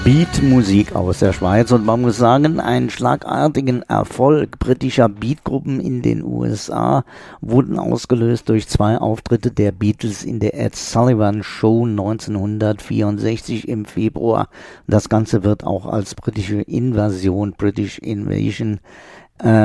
Beatmusik aus der Schweiz, und man muss sagen, einen schlagartigen Erfolg britischer Beatgruppen in den USA wurden ausgelöst durch 2 Auftritte der Beatles in der Ed Sullivan Show 1964 im Februar. Das Ganze wird auch als britische Invasion, British Invasion